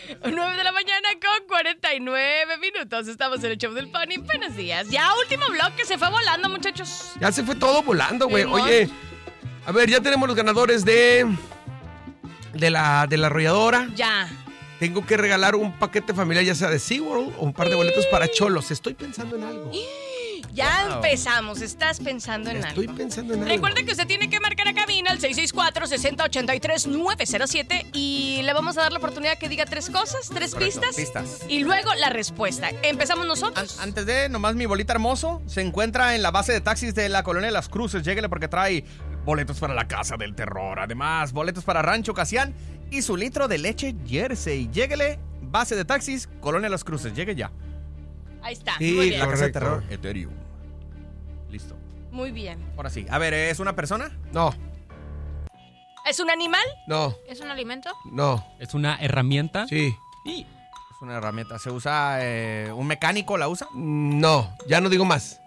9 de la mañana con 49 minutos. Estamos en el show del Pony. Buenos días. Ya último bloque, se fue volando, muchachos. Ya se fue todo volando, güey. Simón. Oye, a ver, ya tenemos los ganadores de la arrolladora. Ya. Tengo que regalar un paquete familiar, ya sea de SeaWorld o un par de boletos para Cholos. Estoy pensando en algo. Ya empezamos. Estás pensando en algo. Estoy pensando en algo. Recuerden que usted tiene que marcar a cabina al 664-6083-907 y le vamos a dar la oportunidad que diga 3 cosas, 3 pistas. Y luego la respuesta. ¿Empezamos nosotros? Antes de, nomás mi bolita hermoso se encuentra en la base de taxis de la Colonia de Las Cruces. Lléguele porque trae boletos para la Casa del Terror. Además, boletos para Rancho Casián y su litro de leche Jersey. Lléguele, base de taxis, Colonia de Las Cruces. Llegue ya. Ahí está. Sí, Muy bien. La Casa del Correcto. Terror Ethereum. Listo. Muy bien. Ahora sí. A ver, ¿es una persona? No, ¿Es un animal? no, ¿Es un alimento? no. ¿Es una herramienta? Sí. Es una herramienta. ¿Se usa? ¿Un mecánico la usa? No, ya no digo más.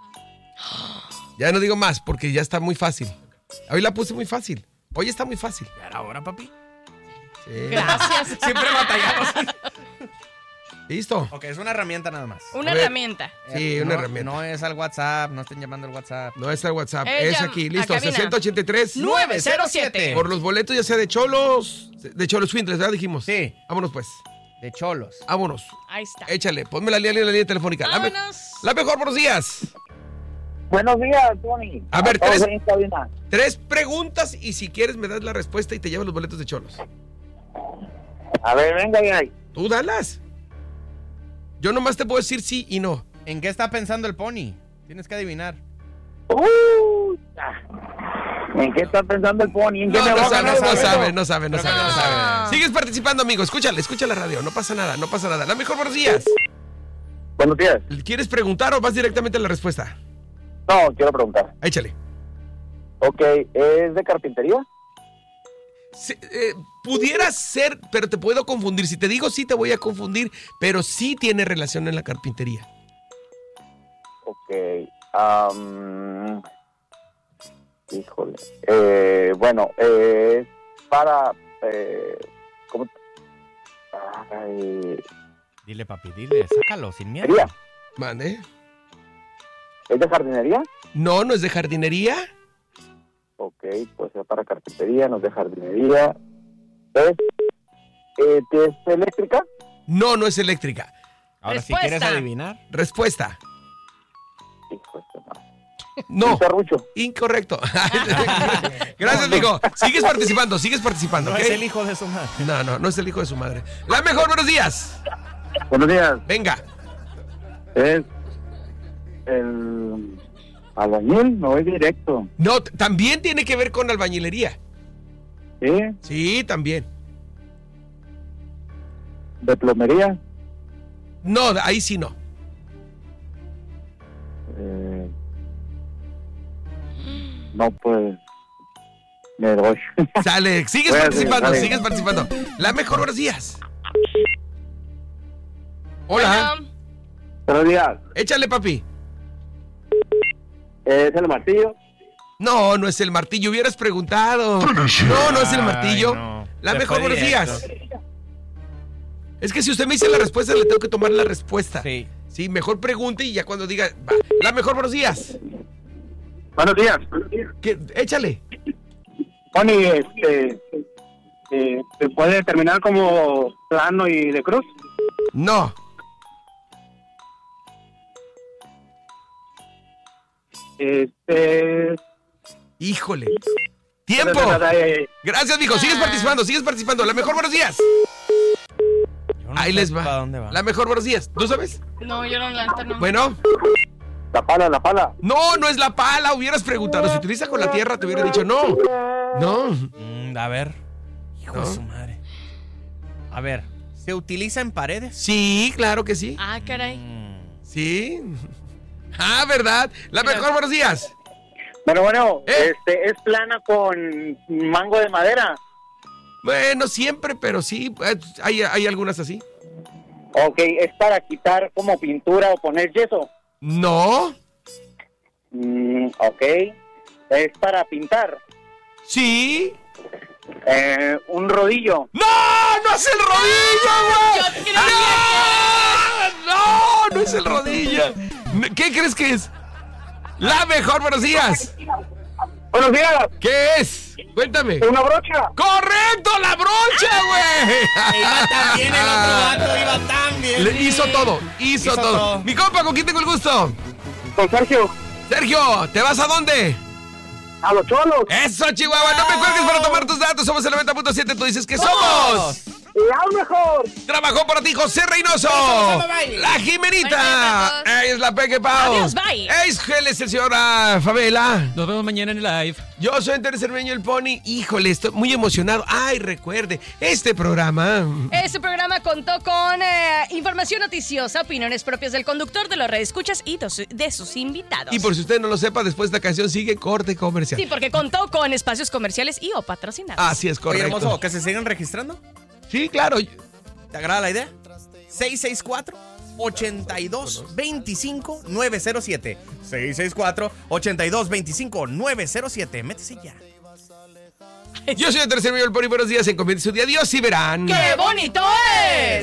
Ya no digo más porque ya está muy fácil. Hoy la puse muy fácil. Hoy está muy fácil. Ya era hora, papi. Sí. Gracias. Siempre batallamos. ¿Listo? Ok, es una herramienta nada más. Una A ver. herramienta. Sí, una No, herramienta. No es al WhatsApp, no estén llamando al WhatsApp. No es el WhatsApp, Ella, es aquí. Listo, a cabina. 6083 907. Por los boletos ya sea de Cholos Swindles, ¿verdad? Dijimos. Sí. Vámonos pues. De cholos. Vámonos. Ahí está. Échale, ponme la línea telefónica. Vámonos. La mejor, buenos días. Buenos días, Tony. A ver, todos tres. ahí en cabina. 3 preguntas y si quieres me das la respuesta y te llevas los boletos de Cholos. A ver, venga, ya. Tú dalas. Yo nomás te puedo decir sí y no. ¿En qué está pensando el pony? Tienes que adivinar. ¿En qué está pensando el Pony? ¿En qué me va a ganar? No sabe. No. Sigues participando, amigo. Escucha la radio. No pasa nada. La mejor, buenos días. Buenos días. ¿Quieres preguntar o vas directamente a la respuesta? No, quiero preguntar. Échale. Ok, ¿es de carpintería? Pudiera ser, pero te puedo confundir. Si te digo sí, te voy a confundir, pero sí tiene relación en la carpintería. Ok. Híjole. Bueno, es para... ¿cómo? Ay, Dile, papi, dile, sácalo sin miedo. ¿Jardinería? Mande. ¿Es de jardinería? No, no es de jardinería. Ok, pues es para carpintería, no es de jardinería. ¿Es eléctrica? No, no es eléctrica. Ahora, si Respuesta. quieres adivinar. Respuesta. Hijo de madre. No. Un serrucho. Incorrecto. Gracias, amigo. Sigues participando. No ¿ok? es el hijo de su madre. No es el hijo de su madre. La mejor, buenos días. Buenos días. Venga. Es el albañil, no es directo. No, también tiene que ver con albañilería. ¿Sí? Sí, también. ¿De plomería? No, ahí sí no. No, pues... Me doy. Sale, sigues Bueno, participando. La mejor, buenos días. Hola. Bueno, Buenos días. Échale, papi. ¿Es el martillo? No, no es el martillo. Hubieras preguntado. No es el martillo. Ay, no. La Se mejor, fue buenos directo. días. Es que si usted me dice la respuesta, le tengo que tomar la respuesta. Sí. Sí, mejor pregunte y ya cuando diga, va. La mejor, buenos días. Buenos días. Échale. Pony, ¿se puede determinar como plano y de cruz? No. Híjole. ¡Tiempo! Gracias, mijo. Sigues participando. La mejor, buenos días. Yo no Ahí sé les ¿Para va. dónde va? La mejor, buenos días. ¿Tú sabes? no, yo no, la neta no. Bueno. La pala. No es la pala. Hubieras preguntado. Si utiliza con la tierra, te hubiera dicho no. No. A ver. Hijo No. de su madre. A ver, ¿se utiliza en paredes? Sí, claro que sí. Ah, caray. Sí. Ah, ¿verdad? La mejor, buenos días. Bueno, ¿Eh? es plana con mango de madera. Bueno, siempre, pero sí. Hay algunas así. Ok, es para quitar como pintura o poner yeso. No. Ok, es para pintar. Sí. Un rodillo. ¡No! no es el rodilla, güey! Yo creía No es el rodilla. ¿Qué crees que es? La mejor, buenos días. Buenos días. ¿Qué es? Cuéntame. ¿Una brocha? ¡Correcto, la brocha, güey! Iba tan bien el otro vato, iba tan bien. Le hizo todo, hizo todo. todo. Mi compa, ¿con quién tengo el gusto? Con Sergio. Sergio, ¿te vas a dónde? A los cholos. Eso, Chihuahua, no me cuelgues para tomar tus datos. Somos el 90.7, tú dices que somos. La mejor. Trabajó para ti José Reynoso. Bye. La Jimenita. Bye, Ella es la Peque Pau. Adiós, bye. Él es el señor Favela. Nos vemos mañana en el live. Yo soy Enter Cermeño el Pony. Híjole, estoy muy emocionado. Ay, recuerde, este programa. Este programa contó con información noticiosa, opiniones propias del conductor, de los redescuchas y de sus invitados. Y por si usted no lo sepa, después de esta canción sigue corte comercial. Sí, porque contó con espacios comerciales y o patrocinados. Así es, Oye, correcto. hermoso, ¿que se sigan registrando? Sí, claro. ¿Te agrada la idea? 664-8225-907. 664-8225-907. Métese ya. Yo soy Enter Cermeño el Pony. Buenos días, encomienden su día. Dios y verán. ¡Qué bonito es!